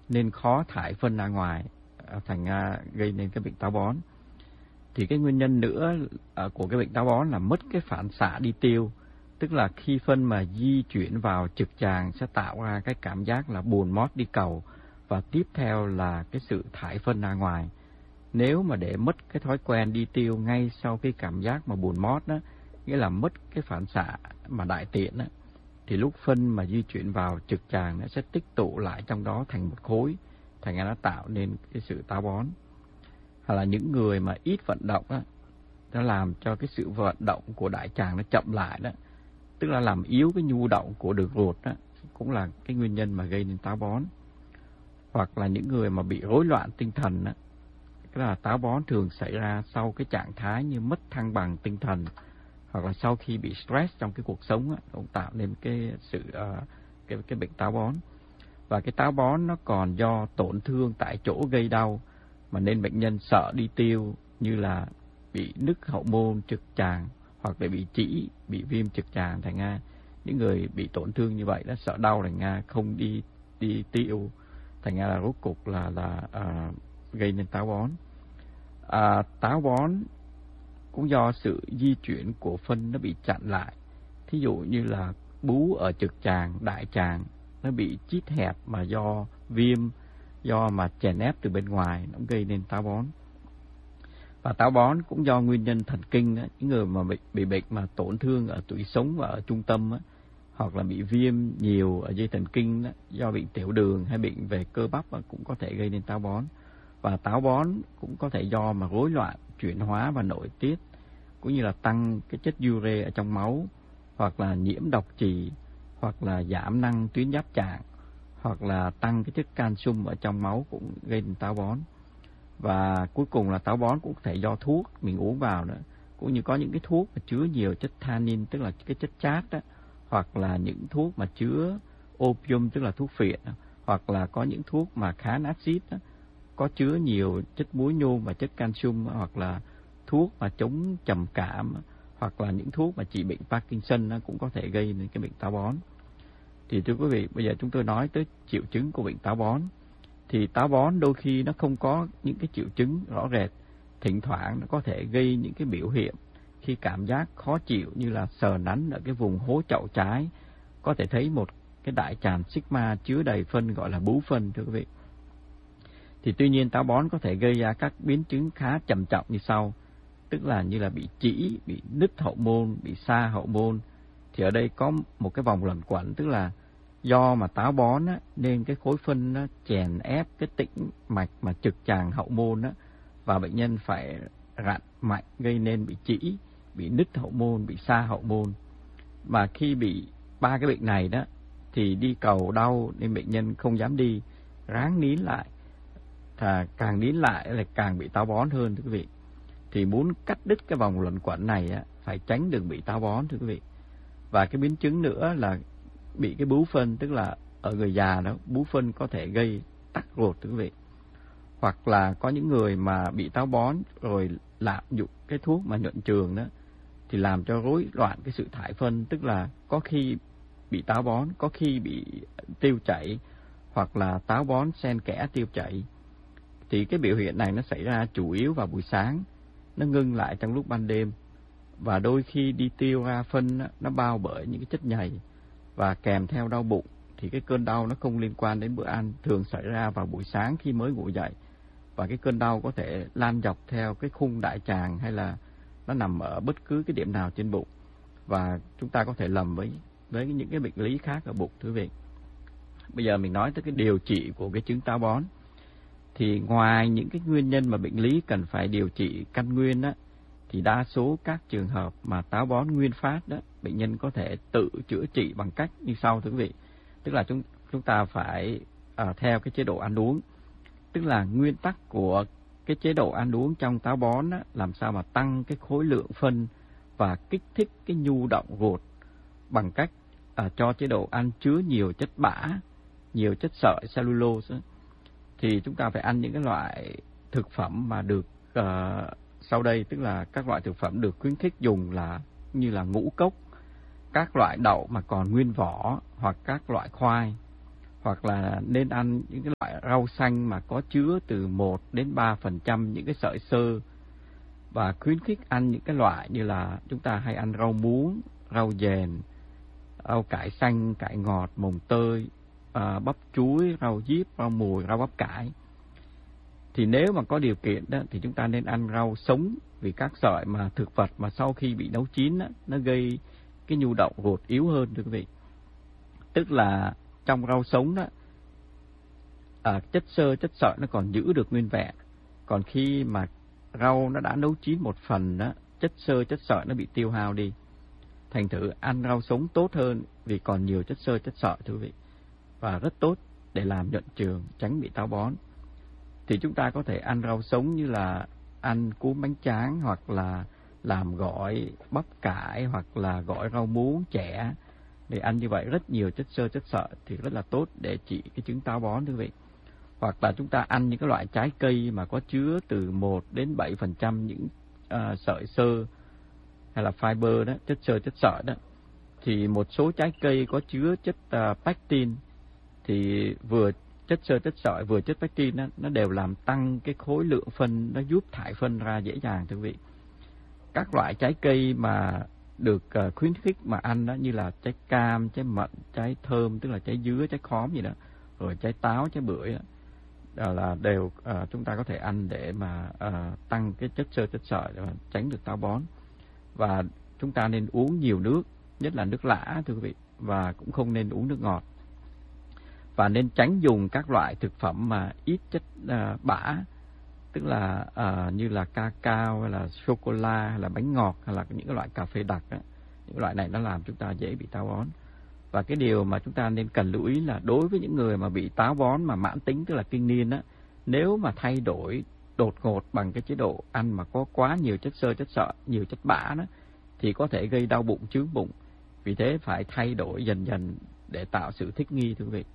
nên khó thải phân ra ngoài, thành ra gây nên cái bệnh táo bón. Thì cái nguyên nhân nữa của cái bệnh táo bón là mất cái phản xạ đi tiêu, tức là khi phân mà di chuyển vào trực tràng sẽ tạo ra cái cảm giác là buồn mót đi cầu, và tiếp theo là cái sự thải phân ra ngoài. Nếu mà để mất cái thói quen đi tiêu ngay sau cái cảm giác mà buồn mót đó, nghĩa là mất cái phản xạ mà đại tiện đó, thì lúc phân mà di chuyển vào trực tràng nó sẽ tích tụ lại trong đó thành một khối, thành ra nó tạo nên cái sự táo bón. Hoặc là những người mà ít vận động đó, nó làm cho cái sự vận động của đại tràng nó chậm lại đó, tức là làm yếu cái nhu động của đường ruột đó, cũng là cái nguyên nhân mà gây nên táo bón. Hoặc là những người mà bị rối loạn tinh thần đó, tức là táo bón thường xảy ra sau cái trạng thái như mất thăng bằng tinh thần, hoặc là sau khi bị stress trong cái cuộc sống đó, cũng tạo nên cái sự cái bệnh táo bón. Và cái táo bón nó còn do tổn thương tại chỗ gây đau, mà nên bệnh nhân sợ đi tiêu, như là bị nứt hậu môn trực tràng, hoặc là bị trĩ, bị viêm trực tràng. Thành ra những người bị tổn thương như vậy đó, sợ đau, thành ra không đi tiêu, thành ra là rốt cục là gây nên táo bón. Táo bón cũng do sự di chuyển của phân nó bị chặn lại. Thí dụ như là bú ở trực tràng, đại tràng nó bị chít hẹp mà do viêm, do mà chèn ép từ bên ngoài, nó gây nên táo bón. Và táo bón cũng do nguyên nhân thần kinh đó. Những người mà bị bệnh mà tổn thương ở tủy sống và ở trung tâm đó, hoặc là bị viêm nhiều ở dây thần kinh đó, do bệnh tiểu đường hay bệnh về cơ bắp đó, cũng có thể gây nên táo bón. Và táo bón cũng có thể do mà rối loạn chuyển hóa và nội tiết, cũng như là tăng cái chất ure ở trong máu, hoặc là nhiễm độc trì, hoặc là giảm năng tuyến giáp tràng, hoặc là tăng cái chất canxi ở trong máu cũng gây nên táo bón. Và cuối cùng là táo bón cũng có thể do thuốc mình uống vào nữa, cũng như có những cái thuốc mà chứa nhiều chất tannin, tức là cái chất chát đó, hoặc là những thuốc mà chứa opium, tức là thuốc phiện, hoặc là có những thuốc mà kháng axit đó, có chứa nhiều chất muối nhôm và chất canxi, hoặc là thuốc mà chống trầm cảm, hoặc là những thuốc mà trị bệnh Parkinson nó cũng có thể gây nên cái bệnh táo bón. Thì thưa quý vị, bây giờ chúng tôi nói tới triệu chứng của bệnh táo bón. Thì táo bón đôi khi nó không có những cái triệu chứng rõ rệt, thỉnh thoảng nó có thể gây những cái biểu hiện khi cảm giác khó chịu, như là sờ nắn ở cái vùng hố chậu trái, có thể thấy một cái đại tràng sigma chứa đầy phân gọi là bú phân, thưa quý vị. Thì tuy nhiên táo bón có thể gây ra các biến chứng khá trầm trọng như sau, tức là như là bị trĩ, bị nứt hậu môn, bị sa hậu môn. Thì ở đây có một cái vòng luẩn quẩn, tức là do mà táo bón á, nên cái khối phân nó chèn ép cái tĩnh mạch mà trực tràng hậu môn á, và bệnh nhân phải rặn mạnh, gây nên bị trĩ, bị nứt hậu môn, bị sa hậu môn. Mà khi bị ba cái bệnh này đó thì đi cầu đau nên bệnh nhân không dám đi, ráng nín lại. Càng nín lại là càng bị táo bón hơn, thưa quý vị. Thì muốn cắt đứt cái vòng luẩn quẩn này á, phải tránh đừng bị táo bón, thưa quý vị. Và cái biến chứng nữa là bị cái bú phân, tức là ở người già đó, bú phân có thể gây tắc ruột, thưa quý vị. Hoặc là có những người mà bị táo bón rồi lạm dụng cái thuốc mà nhuận trường đó, thì làm cho rối loạn cái sự thải phân, tức là có khi bị táo bón, có khi bị tiêu chảy, hoặc là táo bón xen kẽ tiêu chảy. Thì cái biểu hiện này nó xảy ra chủ yếu vào buổi sáng, nó ngưng lại trong lúc ban đêm, và đôi khi đi tiêu ra phân nó bao bởi những cái chất nhầy, và kèm theo đau bụng. Thì cái cơn đau nó không liên quan đến bữa ăn, thường xảy ra vào buổi sáng khi mới ngủ dậy, và cái cơn đau có thể lan dọc theo cái khung đại tràng, hay là nó nằm ở bất cứ cái điểm nào trên bụng, và chúng ta có thể lầm với những cái bệnh lý khác ở bụng, thưa quý vị. Bây giờ mình nói tới cái điều trị của cái chứng táo bón. Thì ngoài những cái nguyên nhân mà bệnh lý cần phải điều trị căn nguyên đó, thì đa số các trường hợp mà táo bón nguyên phát đó, bệnh nhân có thể tự chữa trị bằng cách như sau, thưa quý vị. Tức là chúng ta phải theo cái chế độ ăn uống. Tức là nguyên tắc của cái chế độ ăn uống trong táo bón đó, làm sao mà tăng cái khối lượng phân và kích thích cái nhu động ruột bằng cách cho chế độ ăn chứa nhiều chất bã, nhiều chất sợi cellulose đó. Thì chúng ta phải ăn những cái loại thực phẩm mà được sau đây, tức là các loại thực phẩm được khuyến khích dùng là như là ngũ cốc, các loại đậu mà còn nguyên vỏ, hoặc các loại khoai, hoặc là nên ăn những cái loại rau xanh mà có chứa từ 1 đến 3% những cái sợi xơ, và khuyến khích ăn những cái loại như là chúng ta hay ăn rau muống, rau dền, rau cải xanh, cải ngọt, mồng tơi, bắp chuối, rau diếp, rau mùi, rau bắp cải. Thì nếu mà có điều kiện đó thì chúng ta nên ăn rau sống, vì các sợi mà thực vật mà sau khi bị nấu chín đó, nó gây cái nhu động ruột yếu hơn thưa quý vị. Tức là trong rau sống đó, chất xơ, chất sợi nó còn giữ được nguyên vẹn. Còn khi mà rau nó đã nấu chín một phần đó, chất xơ, chất sợi nó bị tiêu hao đi. Thành thử ăn rau sống tốt hơn vì còn nhiều chất xơ, chất sợi thưa quý vị. Và rất tốt để làm nhuận trường, tránh bị táo bón. Thì chúng ta có thể ăn rau sống như là ăn cuốn bánh tráng, hoặc là làm gỏi bắp cải, hoặc là gỏi rau muống chẻ. Để ăn như vậy rất nhiều chất xơ, chất sợi thì rất là tốt để trị cái chứng táo bón thưa quý vị. Hoặc là chúng ta ăn những cái loại trái cây mà có chứa từ 1 đến 7% những sợi xơ hay là fiber đó, chất xơ, chất sợi đó. Thì một số trái cây có chứa chất pectin, thì vừa chất xơ, chất sợi, vừa chất pectin đó, nó đều làm tăng cái khối lượng phân, nó giúp thải phân ra dễ dàng thưa quý vị. Các loại trái cây mà được khuyến khích mà ăn đó như là trái cam, trái mận, trái thơm, tức là trái dứa, trái khóm gì đó, rồi trái táo, trái bưởi đó, là đều chúng ta có thể ăn để mà tăng cái chất xơ, chất sợi để mà tránh được táo bón. Và chúng ta nên uống nhiều nước, nhất là nước lã thưa quý vị, và cũng không nên uống nước ngọt. Và nên tránh dùng các loại thực phẩm mà ít chất bã, tức là như là cacao hay là sô cô la hay là bánh ngọt hay là những cái loại cà phê đặc đó. Những loại này nó làm chúng ta dễ bị táo bón. Và cái điều mà chúng ta nên cần lưu ý là đối với những người mà bị táo bón mà mãn tính, tức là kinh niên á, nếu mà thay đổi đột ngột bằng cái chế độ ăn mà có quá nhiều chất xơ, chất sợi, nhiều chất bã đó, thì có thể gây đau bụng, chướng bụng. Vì thế phải thay đổi dần dần để tạo sự thích nghi thưa quý vị.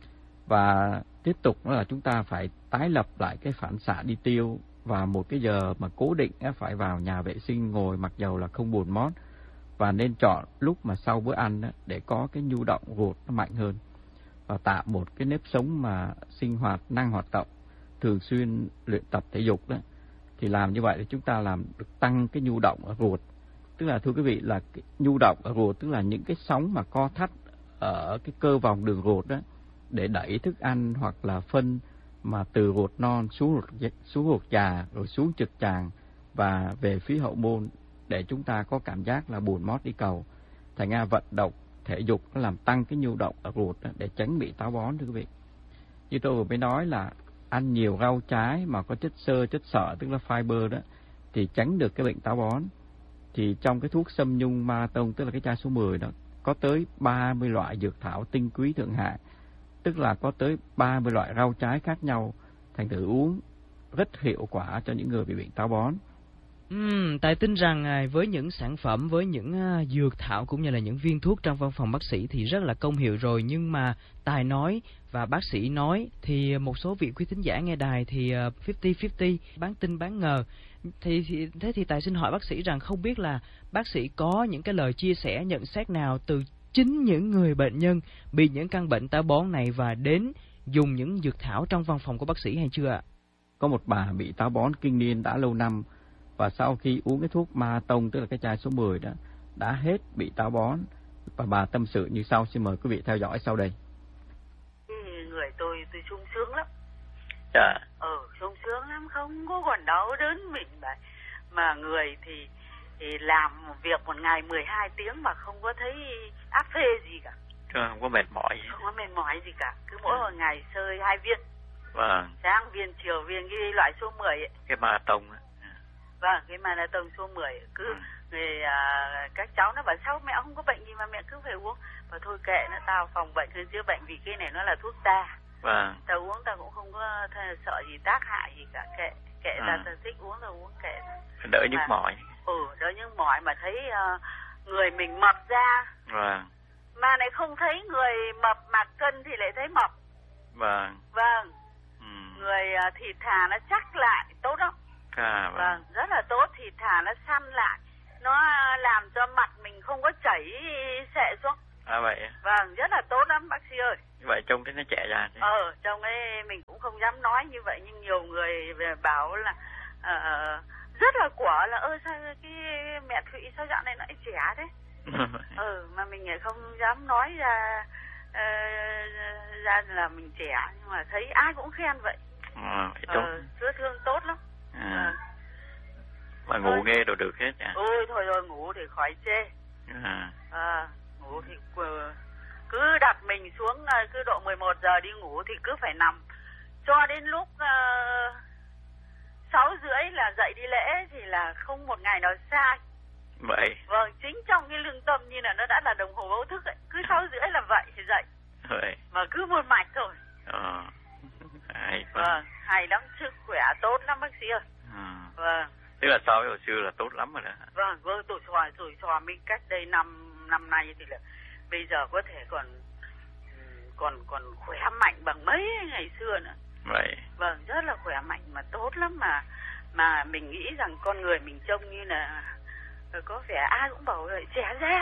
Và tiếp tục là chúng ta phải tái lập lại cái phản xạ đi tiêu vào một cái giờ mà cố định, phải vào nhà vệ sinh ngồi mặc dầu là không buồn mót, và nên chọn lúc mà sau bữa ăn để có cái nhu động ruột nó mạnh hơn, và tạo một cái nếp sống mà sinh hoạt năng hoạt động, thường xuyên luyện tập thể dục đó. Thì làm như vậy thì chúng ta làm được tăng cái nhu động ở ruột. Tức là thưa quý vị là cái nhu động ở ruột tức là những cái sóng mà co thắt ở cái cơ vòng đường ruột đó, để đẩy thức ăn hoặc là phân mà từ ruột non xuống ruột già, rồi xuống trực tràng và về phía hậu môn, để chúng ta có cảm giác là buồn mót đi cầu. Thành ra vận động thể dục nó làm tăng cái nhu động ở ruột đó, để tránh bị táo bón thưa quý vị. Như tôi vừa mới nói là ăn nhiều rau trái mà có chất xơ, chất sợi tức là fiber đó, thì tránh được cái bệnh táo bón. Thì trong cái thuốc Sâm Nhung Marathon, tức là cái chai số 10 đó, có tới 30 loại dược thảo tinh quý thượng hạng, tức là có tới 30 loại rau trái khác nhau. Thành thử uống rất hiệu quả cho những người bị bệnh táo bón. Tài tin rằng với những sản phẩm, với những dược thảo cũng như là những viên thuốc trong văn phòng bác sĩ thì rất là công hiệu rồi, nhưng mà Tài nói và bác sĩ nói thì một số vị quý thính giả nghe đài thì 50-50, bán tin bán ngờ. Thế thì Tài xin hỏi bác sĩ rằng không biết là bác sĩ có những cái lời chia sẻ, nhận xét nào từ chính những người bệnh nhân bị những căn bệnh táo bón này và đến dùng những dược thảo trong văn phòng của bác sĩ hay chưa ạ? Có một bà bị táo bón kinh niên đã lâu năm, và sau khi uống cái thuốc Marathon, tức là cái chai số 10 đó, đã hết bị táo bón. Và bà tâm sự như sau, xin mời quý vị theo dõi sau đây. Người tôi sung sướng lắm. Dạ. Sung sướng lắm, không có còn đau đớn mình mà người thì làm một việc một ngày 12 tiếng mà không có thấy áp phê gì cả. Không có mệt mỏi gì. Không có mệt mỏi gì cả, cứ mỗi một ngày sơi 2 viên. Vâng. Sáng viên, chiều viên, cái loại số 10 ấy. Cái Marathon á. Vâng, cái Marathon số 10. Cứ các cháu nó bảo sao mẹ không có bệnh gì mà mẹ cứ phải uống. Và thôi kệ nó, tao phòng bệnh hơn chữa bệnh, vì cái này nó là thuốc ta. Vâng. Tao uống tao cũng không có sợ gì tác hại gì cả, kệ tao thích uống tao uống kệ. Đỡ nhức mỏi. Đỡ nhức mỏi mà thấy người mình mập ra. Vâng. Mà lại không thấy người mập mặc cân thì lại thấy mập. Vâng. Vâng. Người thịt thà nó chắc lại, tốt đó. Vâng, rất là tốt, thịt thà nó săn lại. Nó làm cho mặt mình không có chảy xệ xuống. À vậy. Vâng, rất là tốt lắm bác sĩ ơi. Vậy trông thấy nó trẻ ra chứ. Trông ấy mình cũng không dám nói như vậy, nhưng nhiều người bảo là rất là quả là sao cái mẹ Thụy sao dạo này nó lại trẻ thế. Mà mình không dám nói ra là mình trẻ, nhưng mà thấy ai cũng khen vậy. Chữa thương tốt lắm. Mà ngủ nghe đồ được hết à? Ôi thôi rồi, ngủ thì khỏi chê. Ngủ thì cứ đặt mình xuống, cứ độ 11 giờ đi ngủ thì cứ phải nằm cho đến lúc 6:30 là dậy đi lễ, thì là không một ngày nào sai. Vậy. Vâng, chính trong cái lương tâm như là nó đã là đồng hồ báo thức ấy, cứ 6:30 là vậy thì dậy. Vậy. Mà cứ một mạch thôi. Hay. Vâng, hay lắm, sức khỏe tốt lắm bác sĩ ơi. Vâng. Tức là so với hồi xưa là tốt lắm rồi đó. Vâng, tuổi trò mình cách đây năm nay thì là bây giờ có thể còn khỏe mạnh bằng mấy ngày xưa nữa. Vậy. Vâng, rất là khỏe mạnh mà tốt lắm, mà mình nghĩ rằng con người mình trông như là có vẻ ai cũng bảo là trẻ ra.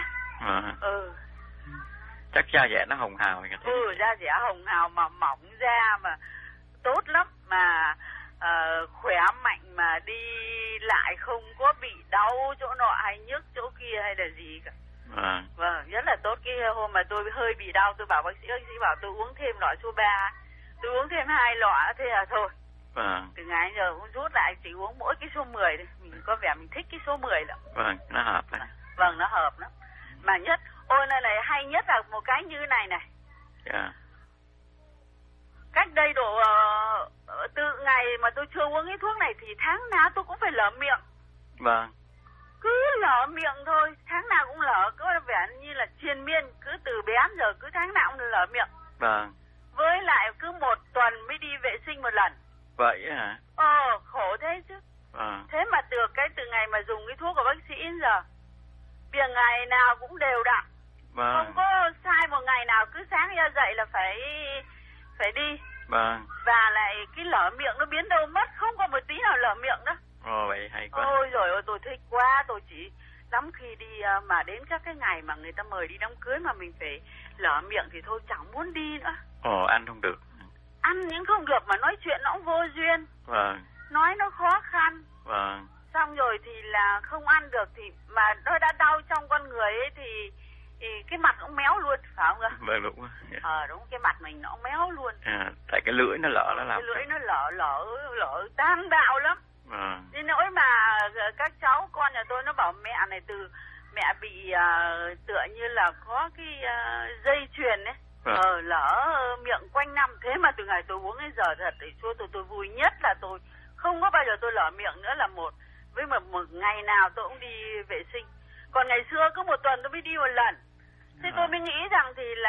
Chắc da dẻ nó hồng hào. Da dẻ hồng hào mà mỏng da mà tốt lắm, mà khỏe mạnh mà đi lại không có bị đau chỗ nọ hay nhức chỗ kia hay là gì cả. Vâng, rất là tốt. Cái hôm mà tôi hơi bị đau, tôi bảo bác sĩ bảo tôi uống thêm lọ số 3, tôi uống thêm 2 lọ, thế là thôi. Từ ngày giờ cũng rút lại chỉ uống mỗi cái số 10 thôi. Mình có vẻ mình thích cái số 10 lắm. Nó hợp lắm. Vâng, nó hợp lắm. Mà nhất, này hay nhất là một cái như này này. Cách đây độ từ ngày mà tôi chưa uống cái thuốc này thì tháng nào tôi cũng phải lở miệng. Vâng. Cứ lở miệng thôi, tháng nào cũng lở, có vẻ như là triền miên, cứ từ bé đến giờ cứ tháng nào cũng lở miệng. Vâng. Với lại cứ 1 tuần mới đi vệ sinh 1 lần. Vậy hả? Khổ thế chứ. Vâng. Thế mà từ ngày mà dùng cái thuốc của bác sĩ đến giờ, việc ngày nào cũng đều đặn. Vâng. Không có sai một ngày nào, cứ sáng ra dậy là phải đi. Vâng. Và lại cái lở miệng nó biến đâu mất, không có một tí nào lở miệng đó. Vậy hay quá. Ôi giời ơi, tôi thích quá. Tôi chỉ lắm khi đi mà đến các cái ngày mà người ta mời đi đám cưới mà mình phải lở miệng thì thôi chẳng muốn đi nữa. Ăn không được. Ăn nhưng không được, mà nói chuyện nó cũng vô duyên. Vâng. Nói nó khó khăn. Vâng. Xong rồi thì là không ăn được, thì mà nó đã đau trong con người ấy thì cái mặt cũng méo luôn, phải không ạ? Vâng, đúng. Đúng, cái mặt mình nó méo luôn. Tại cái lưỡi nó lở nó làm. Cái lưỡi nó lở tan bạo lắm. Đến nỗi mà các cháu con nhà tôi nó bảo mẹ này, từ mẹ bị tựa như là có cái dây chuyền ấy, lở miệng quanh năm. Thế mà từ ngày tôi uống đến giờ thật để cho tôi vui nhất là tôi không có bao giờ tôi lở miệng nữa là một. Với một ngày nào tôi cũng đi vệ sinh. Còn ngày xưa cứ 1 tuần tôi mới đi 1 lần. Thế tôi mới nghĩ rằng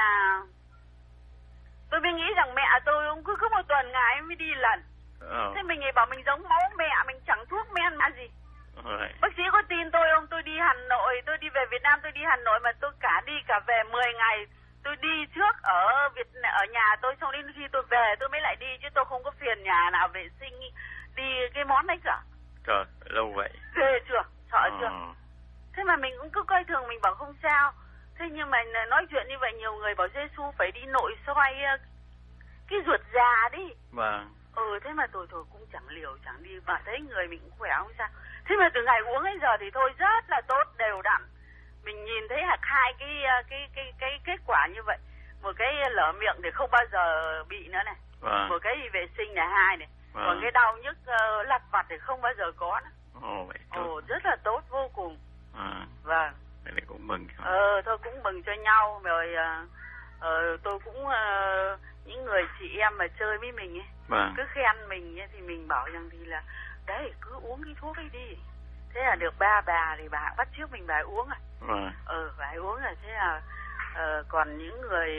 mẹ tôi cũng cứ 1 tuần ngày mới đi lần. Thế mình ấy bảo mình giống máu mẹ, mình chẳng thuốc men mà gì. Bác sĩ có tin tôi không? Tôi đi Hà Nội, tôi đi về Việt Nam, tôi đi Hà Nội mà tôi cả đi cả về 10 ngày. Tôi đi trước ở nhà tôi, xong đến khi tôi về tôi mới lại đi, chứ tôi không có phiền nhà nào vệ sinh đi cái món đấy cả. Trời, lâu vậy. Ghê chưa? Sợ chưa? Thế mà mình cũng cứ coi thường, mình bảo không sao. Thế nhưng mà nói chuyện như vậy nhiều người bảo Giê-xu phải đi nội soi cái ruột già đi. Vâng. Thế mà tôi cũng chẳng liều chẳng đi, mà thấy người mình cũng khỏe không sao. Thế mà từ ngày uống đến giờ thì thôi rất là tốt, đều đặn. Mình nhìn thấy hai cái kết quả như vậy. Một cái lở miệng thì không bao giờ bị nữa này. Vâng. Một cái vệ sinh là 2 này. Vâng. Còn cái đau nhức lặt vặt thì không bao giờ có nữa. Vậy tốt. Rất là tốt vô cùng. Vâng. Vậy cũng mừng. Thôi cũng mừng cho nhau. Rồi tôi cũng những người chị em mà chơi với mình ấy, vâng, cứ khen mình ấy, thì mình bảo rằng thì là đấy cứ uống cái thuốc ấy đi. Thế là được ba bà thì bà bắt chước mình bà uống à. Vâng. Bà uống rồi. Thế là còn những người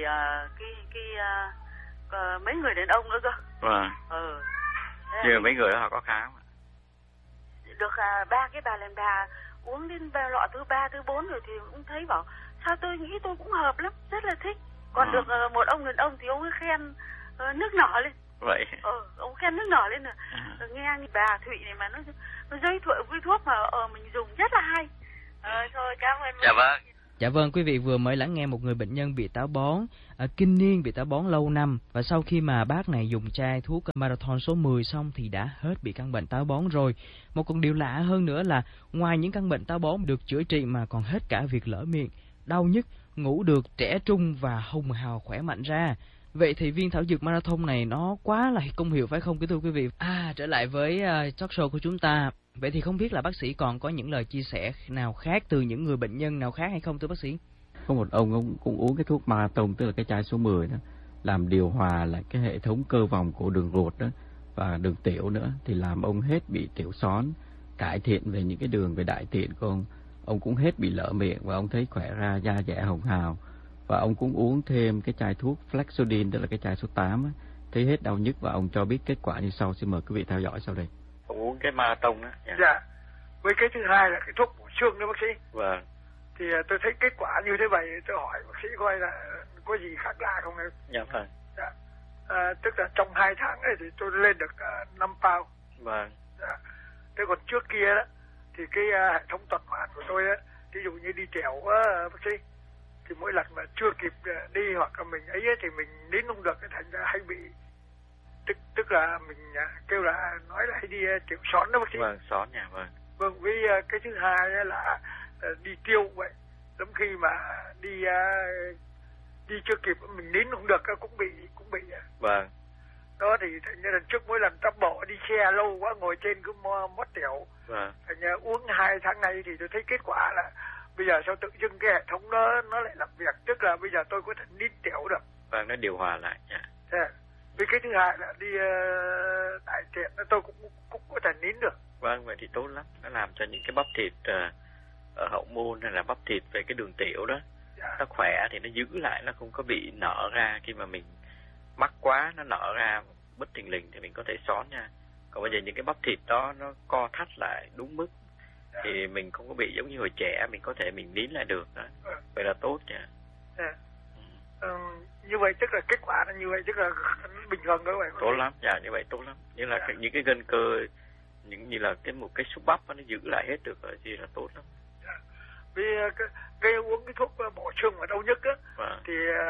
mấy người đàn ông nữa cơ. Vâng. Nhưng mấy người đó họ có khá không ạ? Được 3 cái bà lần bà uống đến lọ thứ 3, thứ 4 rồi thì cũng thấy bảo sao tôi nghĩ tôi cũng hợp lắm, rất là thích. Còn được một ông đàn ông thì ông ấy khen nước nở lên. Vậy. Ông khen nước nở lên là nghe bà Thụy này mà nó giới thiệu cái thuốc mà mình dùng rất là hay. Thôi cảm ơn. Dạ vâng. Dạ vâng, quý vị vừa mới lắng nghe một người bệnh nhân bị táo bón, kinh niên bị táo bón lâu năm, và sau khi mà bác này dùng chai thuốc Marathon số 10 xong thì đã hết bị căn bệnh táo bón rồi. Một con điều lạ hơn nữa là ngoài những căn bệnh táo bón được chữa trị mà còn hết cả việc lở miệng, đau nhức, ngủ được, trẻ trung và hồng hào khỏe mạnh ra. Vậy thì viên thảo dược Marathon này nó quá là công hiệu phải không, kính thưa quý vị? Trở lại với talk show của chúng ta. Vậy thì không biết là bác sĩ còn có những lời chia sẻ nào khác từ những người bệnh nhân nào khác hay không thưa bác sĩ? Có một ông cũng uống cái thuốc Marathon, tức là cái chai số 10 đó, làm điều hòa lại cái hệ thống cơ vòng của đường ruột đó và đường tiểu nữa, thì làm ông hết bị tiểu xón, cải thiện về những cái đường về đại tiện của ông cũng hết bị lở miệng và ông thấy khỏe ra, da dẻ hồng hào. Và ông cũng uống thêm cái chai thuốc Flexodin, tức là cái chai số 8 á, thấy hết đau nhức và ông cho biết kết quả như sau. Xin mời quý vị theo dõi sau đây. Ông uống cái Marathon đó. Dạ. Với cái thứ hai là cái thuốc bổ xương đó bác sĩ. Vâng. Thì tôi thấy kết quả như thế vậy, tôi hỏi bác sĩ coi là có gì khác lạ không em? Dạ vâng. Dạ. Tức là trong 2 tháng này thì tôi lên được 5 pound. Vâng. Dạ. Thế còn trước kia đó thì cái hệ thống tuần hoàn của tôi á, ví dụ như đi trèo bác sĩ, thì mỗi lần mà chưa kịp đi hoặc là mình ấy thì mình nín không được, cái thành ra hay bị tức là mình kêu là nói là hay đi tiểu xón đó bác sĩ. Vâng, xón nha. Vâng. Vâng, với cái thứ hai là đi tiêu vậy, lắm khi mà đi chưa kịp mình nín không được cũng bị. Vâng. Đó thì thành ra lần trước mỗi lần tắm bộ đi xe lâu quá ngồi trên cứ mót tiểu. Vâng. Thành ra uống 2 tháng nay thì tôi thấy kết quả là bây giờ sao tự dưng cái hệ thống nó lại làm việc, tức là bây giờ tôi có thể nín tiểu được. Vâng, nó điều hòa lại nha. Với cái thứ hai là đi đại tiện tôi cũng có thể nín được. Vâng, vậy thì tốt lắm. Nó làm cho những cái bắp thịt ở hậu môn hay là bắp thịt về cái đường tiểu đó, nó khỏe thì nó giữ lại, nó không có bị nở ra. Khi mà mình mắc quá nó nở ra bất thình lình thì mình có thể xón nha. Còn bây giờ những cái bắp thịt đó nó co thắt lại đúng mức thì mình không có bị giống như hồi trẻ, mình có thể mình nín lại được đó. Vậy là tốt nha. Như vậy tức là kết quả là như vậy, tức là bình thường đó vậy. Tốt lắm, dạ như vậy tốt lắm. Như là những cái gân cơ, những như là một cái xúc bắp nó giữ lại hết được rồi thì là tốt lắm. Vì cái uống cái thuốc bổ xương và đau nhức á, thì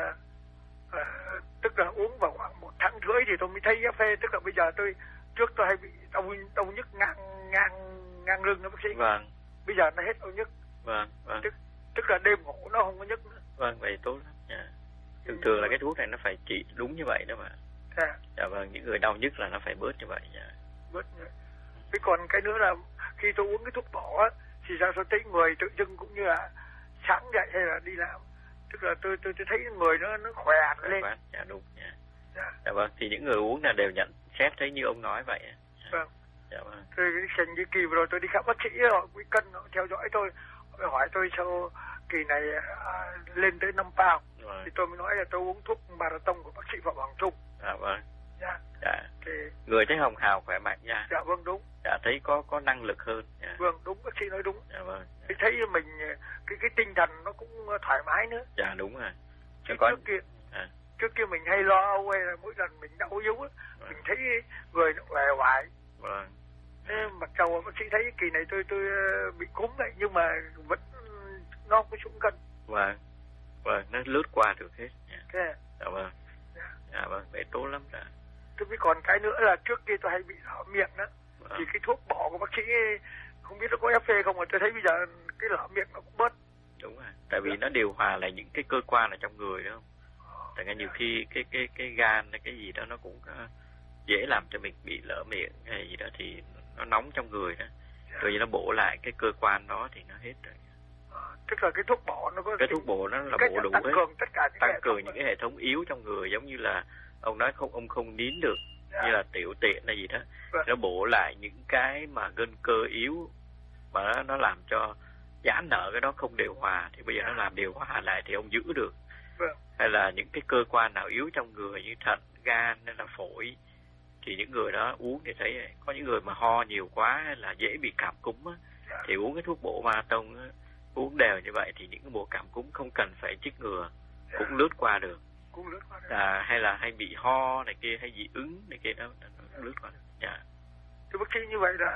tức là uống vào khoảng 1 tháng rưỡi thì tôi mới thấy phê, tức là bây giờ trước tôi hay bị đau nhức ngang lưng đó bác sĩ. Vâng. Bây giờ nó hết đau nhức. Vâng. Tức là đêm ngủ nó không có nhức nữa. Vâng, vậy tốt lắm. Thường là cái thuốc này nó phải trị đúng như vậy đó mà. Dạ vâng, những người đau nhức là nó phải bớt như vậy nha. Bớt như vậy. Thế còn cái nữa là khi tôi uống cái thuốc bổ á, thì sao tôi thấy người tự dưng cũng như là sáng dậy hay là đi làm, tức là tôi thấy người nó khỏe lên. Dạ đúng nha. Dạ vâng, thì những người uống là đều nhận xét thấy như ông nói vậy. Vâng. Dạ vâng. Tôi thành cái kỳ vừa rồi tôi đi khám bác sĩ rồi, quý cân họ theo dõi tôi, họ hỏi tôi sao kỳ này lên tới 5 pound. Vâng. Thì tôi mới nói là tôi uống thuốc Marathon của bác sĩ Phạm Hoàng Trung. Dạ vâng. Dạ. Thì người thấy hồng hào khỏe mạnh nha. Dạ vâng, đúng. Dạ thấy có năng lực hơn. Dạ. Vâng, đúng, bác sĩ nói đúng. Dạ vâng. Thì thấy mình cái tinh thần nó cũng thoải mái nữa. Dạ đúng rồi. Trước kia mình hay lo âu hay là mỗi lần mình đau yếu á, mình thấy người nó uể oải. Vâng. Thế mặc dù bác sĩ thấy kỳ này tôi bị cúm vậy nhưng mà vẫn nó có xuống cân. Vâng, nó lướt qua được hết. Thế. Dạ vâng. Dạ vâng, vậy tốt lắm rồi. Tôi biết còn cái nữa là trước kia tôi hay bị lở miệng đó. Thì cái thuốc bổ của bác sĩ không biết nó có phê không, mà tôi thấy bây giờ cái lở miệng nó cũng bớt. Đúng rồi, tại vì nó điều hòa lại những cái cơ quan ở trong người đó không? Tại vì nhiều khi cái gan hay cái gì đó nó cũng dễ làm cho mình bị lở miệng hay gì đó thì nó nóng trong người đó. Rồi như nó bổ lại cái cơ quan đó thì nó hết rồi. Tức là cái thuốc bổ nó có cái thuốc bổ nó là bổ đủ hết, tăng cường những cái hệ thống yếu trong người, giống như là ông nói ông không nín được, như là tiểu tiện hay gì đó, nó bổ lại những cái mà gân cơ yếu mà nó làm cho giãn nở cái đó không điều hòa, thì bây giờ nó làm điều hòa lại thì ông giữ được. Hay là những cái cơ quan nào yếu trong người như thận, gan hay là phổi, thì những người đó uống thì thấy có những người mà ho nhiều quá hay là dễ bị cảm cúm á, thì uống cái thuốc bổ Marathon uống đều như vậy thì những cái bộ cảm cúm không cần phải chích ngừa, cũng lướt qua được. Hay là hay bị ho này kia hay dị ứng này kia đó, nó lướt qua được. Thì bác sĩ như vậy là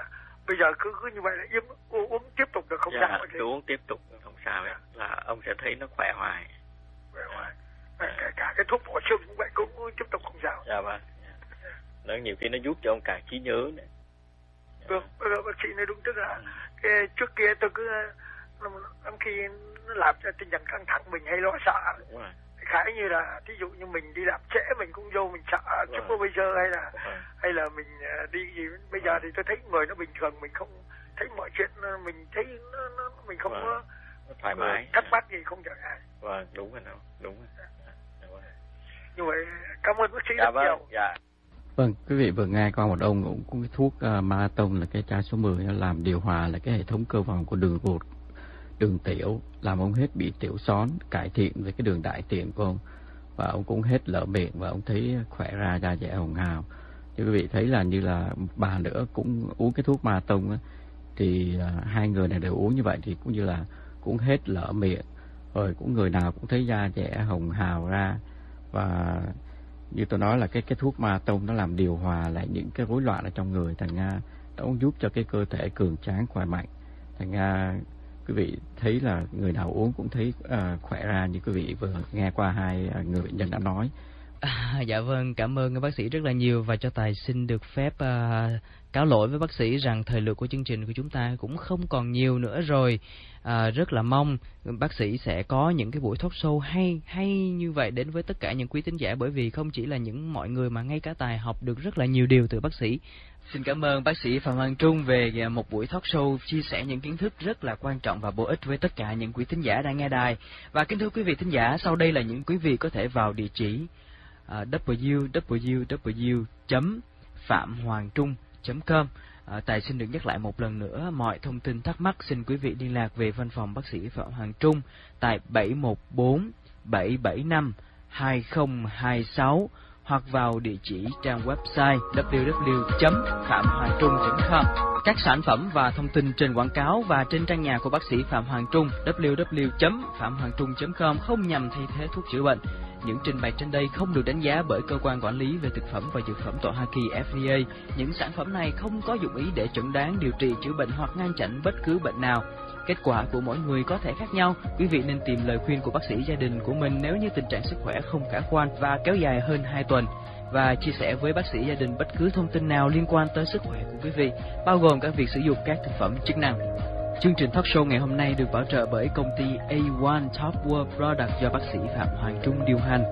bây giờ cứ như vậy là uống tiếp tục được không sao. Cứ uống tiếp tục không sao ấy, là ông sẽ thấy nó khỏe hoài. Cả cái thuốc bổ sung cũng vậy, cũng tiếp tục không sao. Dạ vâng. Nó nhiều khi nó giúp cho ông cả trí nhớ nữa. Vâng, bác sĩ nói đúng, tức là cái trước kia tôi cứ khi nó làm cho tinh thần căng thẳng mình hay lo sợ. Khái như là thí dụ như mình đi làm trễ mình cũng vô mình sợ chứ có bây giờ hay là mình đi gì bây giờ thì tôi thấy người nó bình thường, mình không thấy mọi chuyện mình thấy nó mình không có thoải mái, thắc mắc gì không trở ngại. Vâng, đúng rồi, đúng rồi. Như vậy cảm ơn bác sĩ rất nhiều. Dạ. Vâng, quý vị vừa nghe qua một ông cũng có cái thuốc marathon là cái chai số 10 làm điều hòa là cái hệ thống cơ vòng của đường ruột, đường tiểu, làm ông hết bị tiểu xón, cải thiện về cái đường đại tiện của ông, và ông cũng hết lở miệng và ông thấy khỏe ra, da dẻ hồng hào. Thì quý vị thấy là như là bà nữa cũng uống cái thuốc marathon thì hai người này đều uống như vậy thì cũng như là cũng hết lở miệng, rồi cũng người nào cũng thấy da dẻ hồng hào ra. Và như tôi nói là cái thuốc marathon nó làm điều hòa lại những cái rối loạn ở trong người, thành ra nó cũng giúp cho cái cơ thể cường tráng khỏe mạnh. Thành ra quý vị thấy là người nào uống cũng thấy khỏe ra như quý vị vừa nghe qua hai người bệnh nhân đã nói. Dạ vâng, cảm ơn bác sĩ rất là nhiều, và cho Tài xin được phép cáo lỗi với bác sĩ rằng thời lượng của chương trình của chúng ta cũng không còn nhiều nữa rồi. Rất là mong bác sĩ sẽ có những cái buổi talk show hay như vậy đến với tất cả những quý thính giả, bởi vì không chỉ là những mọi người mà ngay cả Tài học được rất là nhiều điều từ bác sĩ. Xin cảm ơn bác sĩ Phạm Hoàng Trung về một buổi talk show chia sẻ những kiến thức rất là quan trọng và bổ ích với tất cả những quý thính giả đang nghe đài. Và kính thưa quý vị thính giả, sau đây là những quý vị có thể vào địa chỉ www.phạm-hoàng-trung.com. Tài xin được nhắc lại một lần nữa, mọi thông tin thắc mắc xin quý vị liên lạc về văn phòng bác sĩ Phạm Hoàng Trung tại 714 775 2026 hoặc vào địa chỉ trang website www.phạm-hoàng-trung.com. Các sản phẩm và thông tin trên quảng cáo và trên trang nhà của bác sĩ Phạm Hoàng Trung www.phạm-hoàng-trung.com không nhằm thay thế thuốc chữa bệnh. Những trình bày trên đây không được đánh giá bởi cơ quan quản lý về thực phẩm và dược phẩm tại Hoa Kỳ FDA. Những sản phẩm này không có dụng ý để chẩn đoán, điều trị, chữa bệnh hoặc ngăn chặn bất cứ bệnh nào. Kết quả của mỗi người có thể khác nhau. Quý vị nên tìm lời khuyên của bác sĩ gia đình của mình nếu như tình trạng sức khỏe không khả quan và kéo dài hơn 2 tuần. Và chia sẻ với bác sĩ gia đình bất cứ thông tin nào liên quan tới sức khỏe của quý vị, bao gồm cả việc sử dụng các thực phẩm chức năng. Chương trình talk show ngày hôm nay được bảo trợ bởi công ty A1 Top World Product do bác sĩ Phạm Hoàng Trung điều hành.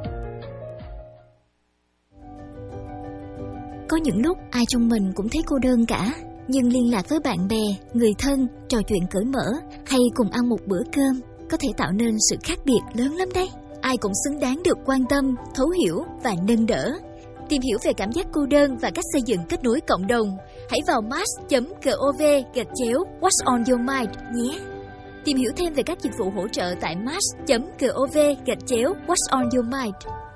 Có những lúc ai trong mình cũng thấy cô đơn cả, nhưng liên lạc với bạn bè, người thân, trò chuyện cởi mở hay cùng ăn một bữa cơm có thể tạo nên sự khác biệt lớn lắm đấy. Ai cũng xứng đáng được quan tâm, thấu hiểu và nâng đỡ. Tìm hiểu về cảm giác cô đơn và cách xây dựng kết nối cộng đồng, hãy vào mass.gov/What's on your mind nhé. Tìm hiểu thêm về các dịch vụ hỗ trợ tại mass.gov/What's on your mind.